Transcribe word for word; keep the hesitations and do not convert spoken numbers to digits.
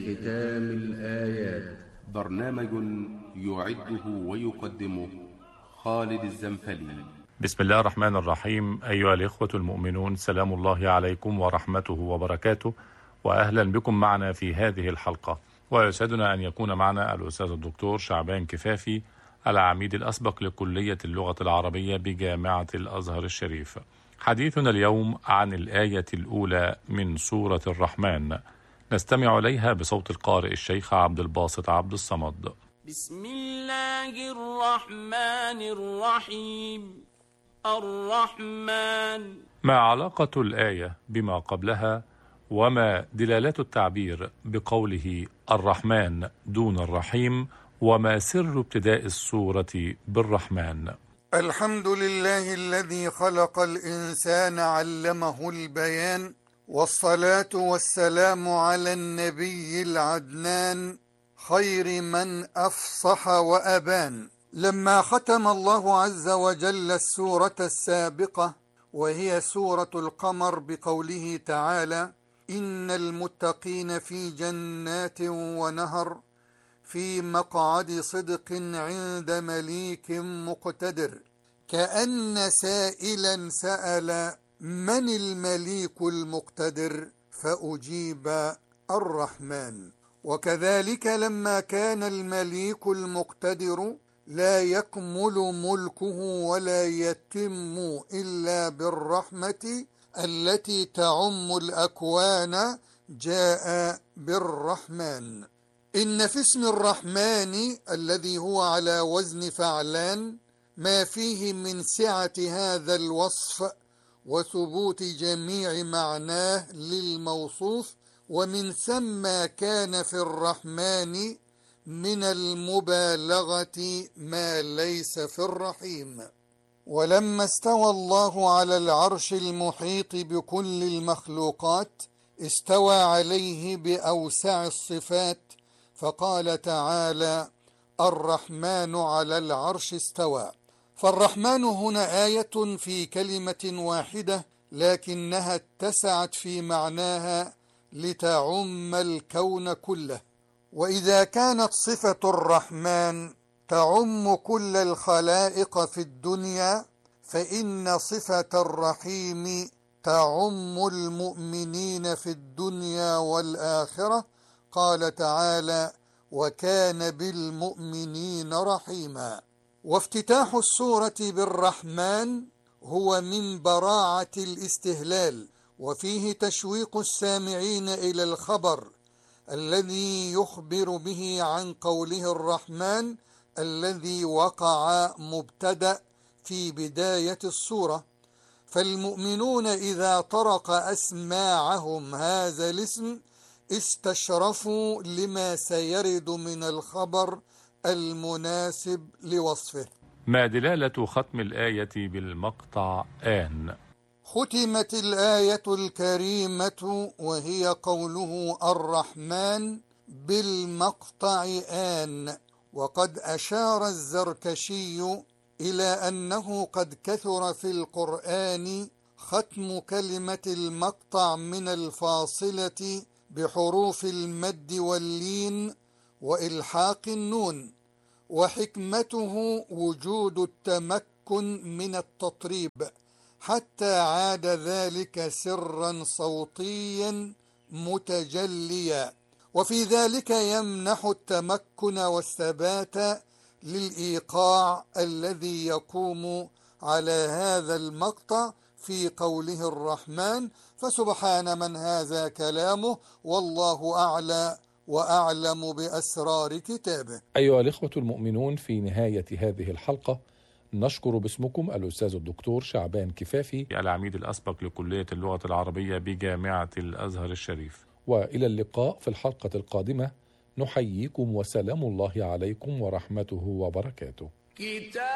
ختام الآيات. برنامج يعده ويقدمه خالد الزنفلي. بسم الله الرحمن الرحيم. أيها الإخوة المؤمنون، سلام الله عليكم ورحمته وبركاته، وأهلا بكم معنا في هذه الحلقة. ويسعدنا أن يكون معنا الأستاذ الدكتور شعبان كفافي، العميد الأسبق لكلية اللغة العربية بجامعة الأزهر الشريف. حديثنا اليوم عن الآية الأولى من سورة الرحمن، نستمع إليها بصوت القارئ الشيخ عبد الباسط عبد الصمد. بسم الله الرحمن الرحيم. الرحمن. ما علاقة الآية بما قبلها، وما دلالات التعبير بقوله الرحمن دون الرحيم، وما سر ابتداء السورة بالرحمن؟ الحمد لله الذي خلق الإنسان علمه البيان، والصلاة والسلام على النبي العدنان خير من أفصح وأبان. لما ختم الله عز وجل السورة السابقة وهي سورة القمر بقوله تعالى: إن المتقين في جنات ونهر في مقعد صدق عند مليك مقتدر، كأن سائلا سأل من المليك المقتدر فأجيب الرحمن. وكذلك لما كان المليك المقتدر لا يكمل ملكه ولا يتم إلا بالرحمة التي تعم الأكوان، جاء بالرحمن. إن في اسم الرحمن الذي هو على وزن فعلان ما فيه من سعة هذا الوصف وثبوت جميع معناه للموصوف، ومن ثم كان في الرحمن من المبالغة ما ليس في الرحيم. ولما استوى الله على العرش المحيط بكل المخلوقات استوى عليه بأوسع الصفات، فقال تعالى: الرحمن على العرش استوى. فالرحمن هنا آية في كلمة واحدة، لكنها اتسعت في معناها لتعم الكون كله. وإذا كانت صفة الرحمن تعم كل الخلائق في الدنيا، فإن صفة الرحيم تعم المؤمنين في الدنيا والآخرة. قال تعالى: وكان بالمؤمنين رحيما. وافتتاح السورة بالرحمن هو من براعة الاستهلال، وفيه تشويق السامعين إلى الخبر الذي يخبر به عن قوله الرحمن الذي وقع مبتدأ في بداية السورة. فالمؤمنون إذا طرق أسماعهم هذا الاسم استشرفوا لما سيرد من الخبر المناسب لوصفه. ما دلالة ختم الآية بالمقطع آن؟ ختمت الآية الكريمة وهي قوله الرحمن بالمقطع آن. وقد أشار الزركشي إلى أنه قد كثر في القرآن ختم كلمة المقطع من الفاصلة بحروف المد واللين وإلحاق النون، وحكمته وجود التمكن من التطريب حتى عاد ذلك سرا صوتيا متجليا، وفي ذلك يمنح التمكن والثبات للإيقاع الذي يقوم على هذا المقطع في قوله الرحمن. فسبحان من هذا كلامه، والله أعلى وأعلم بأسرار كتابه. أيها الإخوة المؤمنون، في نهاية هذه الحلقة نشكر باسمكم الأستاذ الدكتور شعبان كفافي، العميد الأسبق لكلية اللغة العربية بجامعة الأزهر الشريف. وإلى اللقاء في الحلقة القادمة، نحييكم وسلام الله عليكم ورحمته وبركاته.